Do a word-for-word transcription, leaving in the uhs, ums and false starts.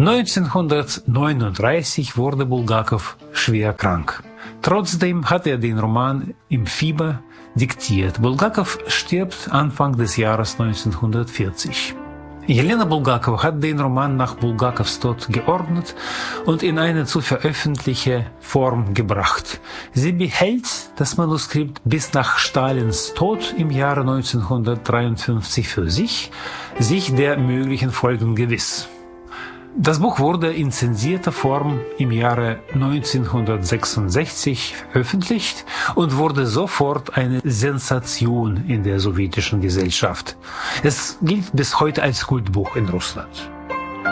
neunzehnhundertneununddreißig wurde Bulgakow schwer krank. Trotzdem hat er den Roman im Fieber diktiert. Bulgakow stirbt Anfang des Jahres neunzehnhundertvierzig. Jelena Bulgakow hat den Roman nach Bulgakows Tod geordnet und in eine zu veröffentliche Form gebracht. Sie behält das Manuskript bis nach Stalins Tod im Jahre neunzehnhundertdreiundfünfzig für sich, sich der möglichen Folgen gewiss. Das Buch wurde in zensierter Form im Jahre neunzehnhundertsechsundsechzig veröffentlicht und wurde sofort eine Sensation in der sowjetischen Gesellschaft. Es gilt bis heute als Kultbuch in Russland.